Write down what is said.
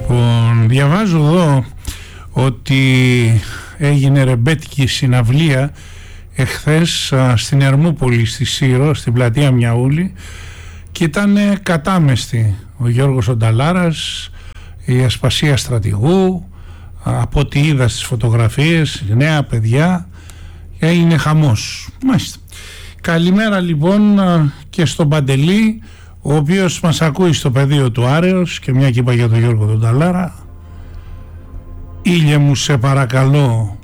Λοιπόν, διαβάζω εδώ ότι έγινε ρεμπέτικη συναυλία εχθές στην Ερμούπολη, στη Σύρο, στην πλατεία Μιαούλη, και ήταν κατάμεστη. Ο Γιώργος ο Νταλάρας, η Ασπασία Στρατηγού, από ό,τι είδα στις φωτογραφίες, νέα παιδιά, έγινε χαμός. Μάλιστα. Καλημέρα λοιπόν και στον Παντελή, ο οποίος μας ακούει στο πεδίο του Άρεος, και μια και είπα για τον Γιώργο τον Νταλάρα, ήλιε μου σε παρακαλώ